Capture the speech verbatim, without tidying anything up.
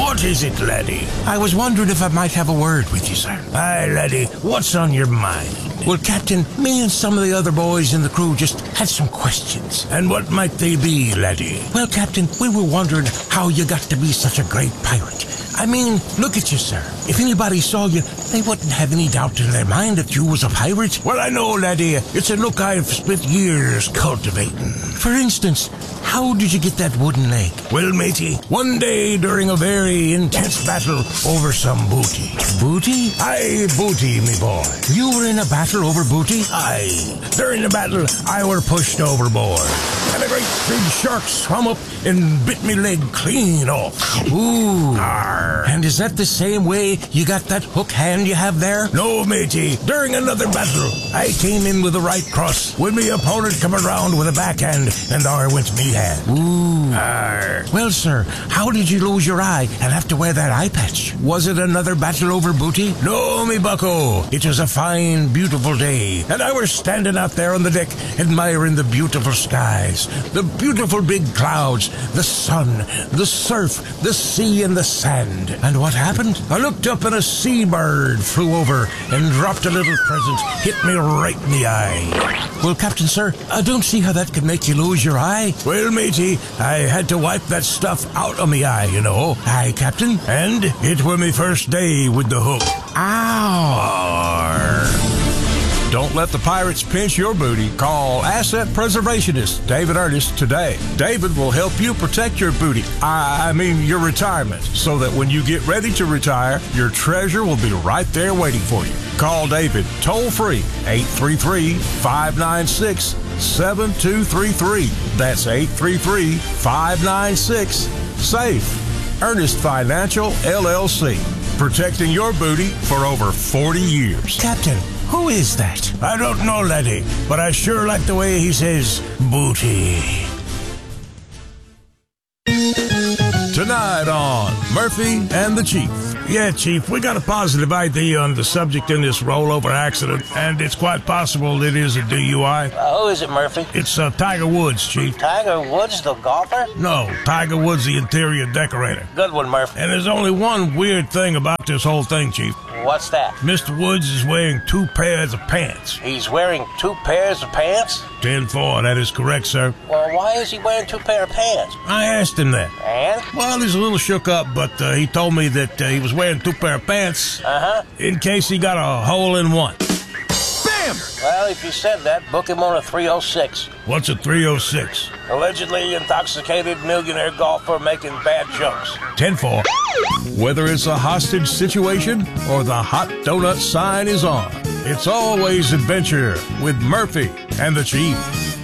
What is it, laddie? I was wondering if I might have a word with you, sir. Aye, laddie, what's on your mind? Well, Captain, me and some of the other boys in the crew just had some questions. And what might they be, laddie? Well, Captain, we were wondering how you got to be such a great pirate. I mean, look at you, sir. If anybody saw you, they wouldn't have any doubt in their mind that you was a pirate. Well, I know, laddie. It's a look I've spent years cultivating. For instance, how did you get that wooden leg? Well, matey, one day during a very intense battle over some booty. Booty? Aye, booty, me boy. You were in a battle over booty? Aye. During the battle, I were pushed overboard. And a great big shark swam up and bit me leg clean off. Ooh. Arr. And is that the same way you got that hook hand you have there? No, matey. During another battle, I came in with the right cross, with me opponent come around with a backhand, and there went me hand. Ooh. Arr. Well, sir, how did you lose your eye and have to wear that eye patch? Was it another battle over booty? No, me bucko. It was a fine, beautiful day, and I was standing out there on the deck, admiring the beautiful skies, the beautiful big clouds, the sun, the surf, the sea, and the sand. And what happened? I looked up and a seabird flew over and dropped a little present, hit me right in the eye. Well, Captain, sir, I don't see how that could make you lose your eye. Well, matey, I had to wipe that stuff out of me eye, you know. Aye, Captain. And it were me first day with the hook. Ow! Don't let the pirates pinch your booty. Call Asset Preservationist David Ernest today. David will help you protect your booty, I, I mean your retirement, so that when you get ready to retire, your treasure will be right there waiting for you. Call David toll-free, eight three three, five nine six, seven two three three. That's eight three three, five nine six, SAFE. Ernest Financial, L L C. Protecting your booty for over forty years. Captain, who is that? I don't know, laddie, but I sure like the way he says booty. Tonight on Murphy and the Chief. Yeah, Chief, we got a positive I D on the subject in this rollover accident, and it's quite possible it is a D U I. Uh, who is it, Murphy? It's uh, Tiger Woods, Chief. Tiger Woods, the golfer? No, Tiger Woods, the interior decorator. Good one, Murphy. And there's only one weird thing about this whole thing, Chief. What's that? Mister Woods is wearing two pairs of pants. He's wearing two pairs of pants? ten four, that is correct, sir. Well, why is he wearing two pair of pants? I asked him that. And? Well, he's a little shook up, but uh, he told me that uh, he was wearing two pair of pants Uh-huh. in case he got a hole in one. Bam! Well, if you said that, book him on a three oh six. What's a three oh six? Allegedly intoxicated millionaire golfer making bad jokes. ten four. Whether it's a hostage situation or the hot donut sign is on, it's always adventure with Murphy and the Chief.